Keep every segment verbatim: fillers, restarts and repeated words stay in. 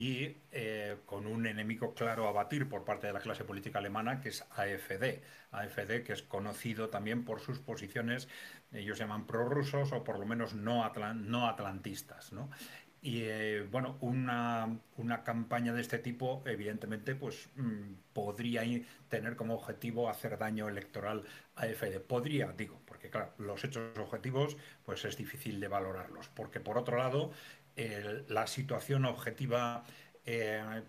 y eh, con un enemigo claro a batir por parte de la clase política alemana, que es AfD. AfD, que es conocido también por sus posiciones, ellos llaman prorrusos o por lo menos no, atlan- no atlantistas, ¿no? Y eh, bueno, una, una campaña de este tipo, evidentemente, pues mm, podría i- tener como objetivo hacer daño electoral a AfD. Podría, digo, porque claro, los hechos objetivos, pues es difícil de valorarlos. Porque por otro lado, el- la situación objetiva eh,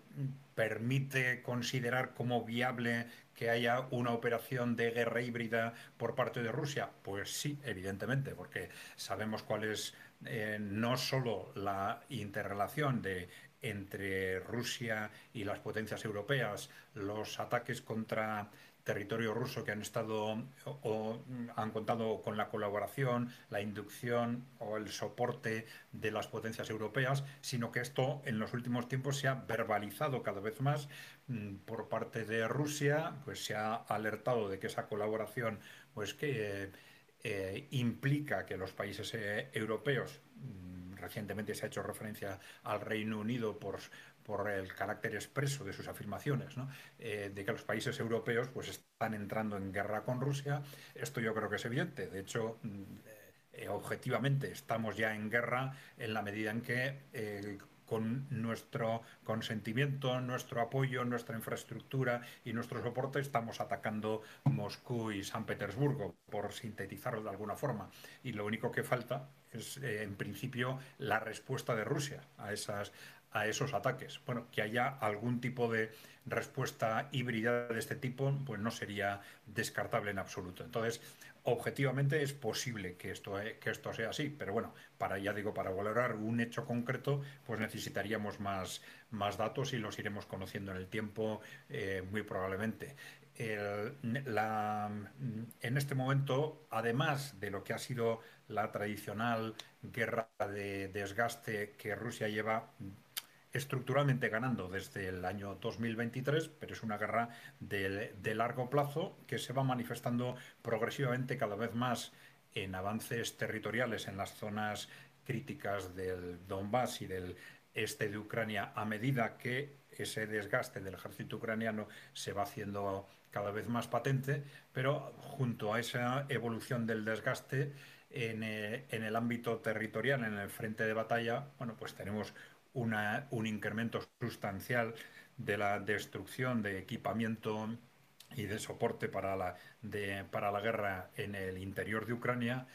permite considerar como viable que haya una operación de guerra híbrida por parte de Rusia? Pues sí, evidentemente, porque sabemos cuál es eh, no solo la interrelación de entre Rusia y las potencias europeas, los ataques contra territorio ruso que han estado o, o han contado con la colaboración, la inducción o el soporte de las potencias europeas, sino que esto en los últimos tiempos se ha verbalizado cada vez más mm, por parte de Rusia, pues se ha alertado de que esa colaboración, pues que eh, eh, implica que los países eh, europeos, mm, recientemente se ha hecho referencia al Reino Unido por, por el carácter expreso de sus afirmaciones, ¿no? Eh, de que los países europeos pues están entrando en guerra con Rusia. Esto yo creo que es evidente. De hecho, mm, eh, objetivamente estamos ya en guerra en la medida en que eh, con nuestro consentimiento, nuestro apoyo, nuestra infraestructura y nuestro soporte estamos atacando Moscú y San Petersburgo, por sintetizarlo de alguna forma. Y lo único que falta es, eh, en principio, la respuesta de Rusia a esas a esos ataques. Bueno, que haya algún tipo de respuesta híbrida de este tipo, pues no sería descartable en absoluto. Entonces, objetivamente es posible que esto, eh, que esto sea así, pero bueno, para, ya digo, para valorar un hecho concreto, pues necesitaríamos más, más datos y los iremos conociendo en el tiempo, eh, muy probablemente. El- la- en este momento, además de lo que ha sido la tradicional guerra de desgaste que Rusia lleva estructuralmente ganando desde el año dos mil veintitrés, pero es una guerra de, de largo plazo que se va manifestando progresivamente cada vez más en avances territoriales en las zonas críticas del Donbass y del este de Ucrania, a medida que ese desgaste del ejército ucraniano se va haciendo cada vez más patente, pero junto a esa evolución del desgaste en, eh, en el ámbito territorial, en el frente de batalla, bueno, pues tenemos una- un incremento sustancial de la destrucción de equipamiento y de soporte para la, de- para la guerra en el interior de Ucrania.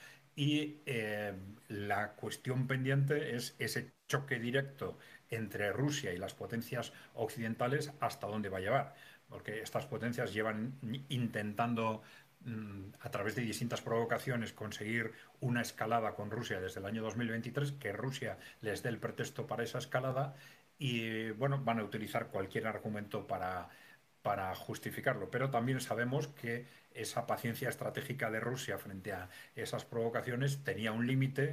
Y eh, la cuestión pendiente es ese choque directo entre Rusia y las potencias occidentales, hasta dónde va a llevar. Porque estas potencias llevan intentando, mm, a través de distintas provocaciones, conseguir una escalada con Rusia desde el año dos mil veintitrés, que Rusia les dé el pretexto para esa escalada y, bueno, van a utilizar cualquier argumento para, para justificarlo. Pero también sabemos que esa paciencia estratégica de Rusia frente a esas provocaciones tenía un límite.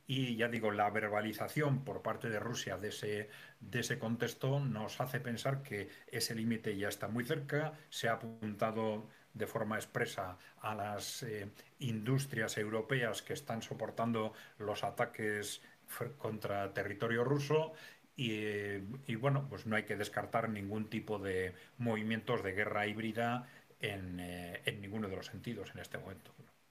Y ya digo, la verbalización por parte de Rusia de ese, de ese contexto nos hace pensar que ese límite ya está muy cerca. Se ha apuntado de forma expresa a las eh, industrias europeas que están soportando los ataques fr- contra territorio ruso. Y, eh, y bueno, pues no hay que descartar ningún tipo de movimientos de guerra híbrida en, eh, en ninguno de los sentidos en este momento.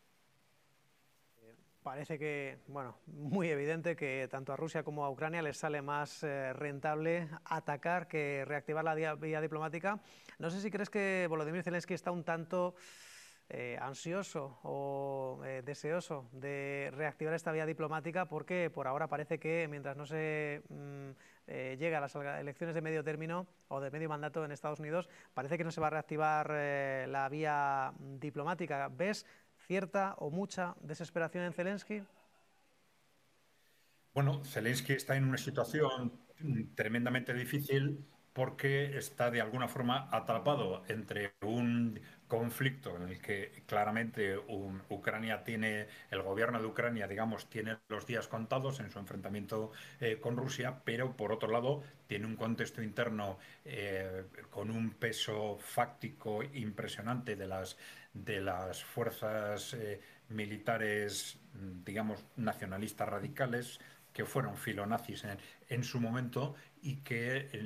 Parece que, bueno, muy evidente que tanto a Rusia como a Ucrania les sale más eh, rentable atacar que reactivar la vía, vía diplomática. No sé si crees que Volodymyr Zelensky está un tanto eh, ansioso o eh, deseoso de reactivar esta vía diplomática, porque por ahora parece que mientras no se mm, eh, llegue a las elecciones de medio término o de medio mandato en Estados Unidos, parece que no se va a reactivar eh, la vía diplomática. ¿Ves cierta o mucha desesperación en Zelensky? Bueno, Zelensky está en una situación mm, tremendamente difícil porque está de alguna forma atrapado entre un conflicto en el que claramente un- Ucrania tiene, el gobierno de Ucrania, digamos, tiene los días contados en su enfrentamiento eh, con Rusia, pero por otro lado tiene un contexto interno eh, con un peso fáctico impresionante de las, de las fuerzas eh, militares, mm, digamos, nacionalistas radicales que fueron filonazis en, en su momento y que